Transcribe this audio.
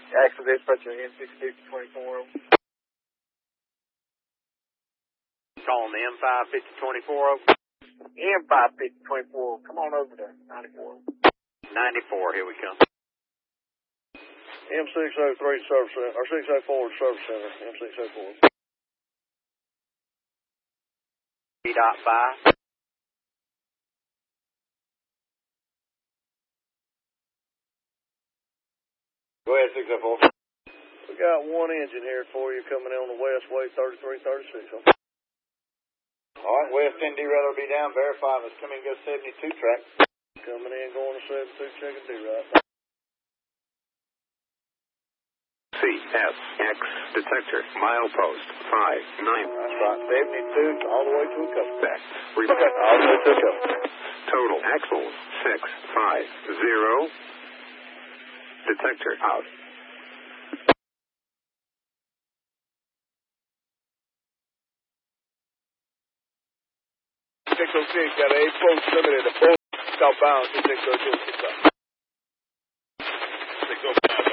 Axel dispatcher, M65024. Calling the M55024. M55024, come on over to 94. 94, here we come. M603 service center, or 604 service center, M604. B.5. Go ahead, 604. We got one engine here for you coming in on the west way, 3336. All right, west 10 derailleur will be down. Verify if it's coming, go 72 track. Coming in, going to 72, checking D-right. CSX detector, milepost 59. That's right, 72 all the way to a couple. Back. All the way to a couple. Total axles 650. Detector out. 606, got an approach limited, a boat southbound to 602. 605.